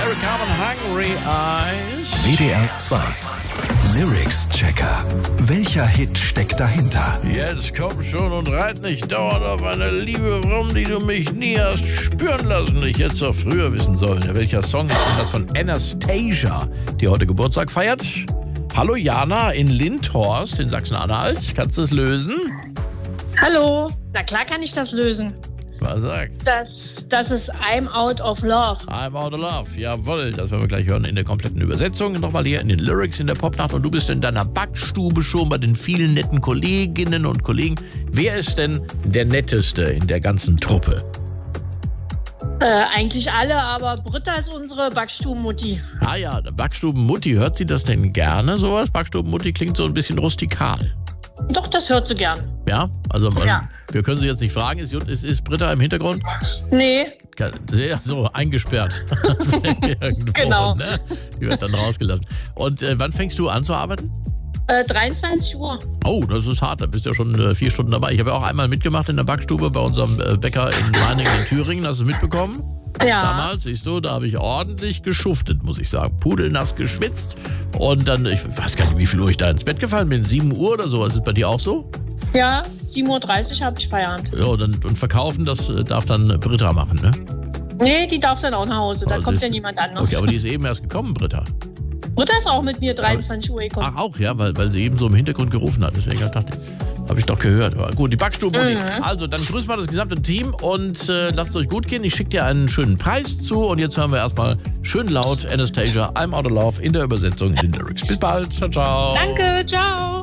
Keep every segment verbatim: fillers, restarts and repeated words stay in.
Become Hungry Eyes. W D R zwei. Lyrics-Checker. Welcher Hit steckt dahinter? Jetzt komm schon und reit nicht dauernd auf eine Liebe rum, die du mich nie hast spüren lassen. Ich hätte es doch früher wissen sollen. Ja, welcher Song ist denn das von Anastasia, die heute Geburtstag feiert? Hallo Jana in Lindhorst in Sachsen-Anhalt. Kannst du es lösen? Hallo, na klar kann ich das lösen. Was sagst du? Das, das ist I'm Out of Love. I'm Out of Love, jawohl. Das werden wir gleich hören in der kompletten Übersetzung. Nochmal hier in den Lyrics in der Popnacht. Und du bist in deiner Backstube schon bei den vielen netten Kolleginnen und Kollegen. Wer ist denn der Netteste in der ganzen Truppe? Äh, eigentlich alle, aber Britta ist unsere Backstubenmutti. Ah ja, Backstubenmutti. Hört sie das denn gerne, sowas? Backstubenmutti klingt so ein bisschen rustikal. Doch, das hört sie gern. Ja, also man, Ja. wir können sie jetzt nicht fragen. Ist, ist, ist Britta im Hintergrund? Nee, Sehr so eingesperrt. Irgendwo, Genau. Ne? Die wird dann rausgelassen. Und äh, wann fängst du an zu arbeiten? äh, dreiundzwanzig Uhr. Oh, das ist hart. Da bist du ja schon äh, vier Stunden dabei. Ich habe ja auch einmal mitgemacht in der Backstube bei unserem äh, Bäcker in Meiningen in Thüringen. Hast du es mitbekommen? Ja. Damals, siehst du, da habe ich ordentlich geschuftet, muss ich sagen. Pudelnass geschwitzt. Und dann, ich weiß gar nicht, wie viel Uhr ich da ins Bett gefallen bin. sieben Uhr oder so. Ist es bei dir auch so? Ja, sieben Uhr dreißig habe ich Feierabend. Ja, und, dann, und verkaufen, das äh, darf dann Britta machen, ne? Nee, die darf dann auch nach Hause. Da Also kommt ist- ja niemand anders. Okay, aber die ist eben erst gekommen, Britta. Britta ist auch mit mir dreiundzwanzig Uhr gekommen. Ach, auch, ja, weil, weil sie eben so im Hintergrund gerufen hat. Deswegen dachte ich, habe ich doch gehört. Aber gut, die Backstube. Mhm. Also, dann grüßt mal das gesamte Team und äh, lasst euch gut gehen. Ich schicke dir einen schönen Preis zu. Und jetzt hören wir erstmal schön laut Anastasia, I'm Out of Love in der Übersetzung in den Lyrics. Bis bald. Ciao, ciao. Danke, ciao.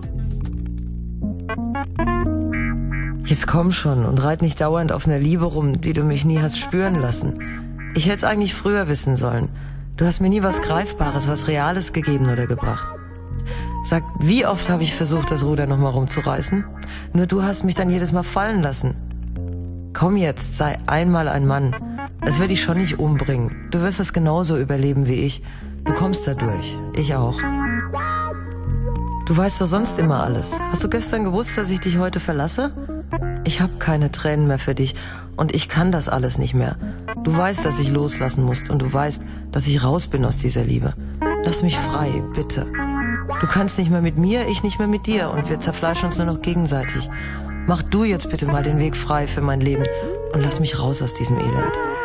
Jetzt komm schon und reit nicht dauernd auf einer Liebe rum, die du mich nie hast spüren lassen. Ich hätte es eigentlich früher wissen sollen. Du hast mir nie was Greifbares, was Reales gegeben oder gebracht. Sag, wie oft habe ich versucht, das Ruder nochmal rumzureißen? Nur du hast mich dann jedes Mal fallen lassen. Komm jetzt, sei einmal ein Mann. Es wird dich schon nicht umbringen. Du wirst es genauso überleben wie ich. Du kommst da durch. Ich auch. Du weißt doch sonst immer alles. Hast du gestern gewusst, dass ich dich heute verlasse? Ich hab keine Tränen mehr für dich und ich kann das alles nicht mehr. Du weißt, dass ich loslassen muss und du weißt, dass ich raus bin aus dieser Liebe. Lass mich frei, bitte. Du kannst nicht mehr mit mir, ich nicht mehr mit dir und wir zerfleischen uns nur noch gegenseitig. Mach du jetzt bitte mal den Weg frei für mein Leben und lass mich raus aus diesem Elend.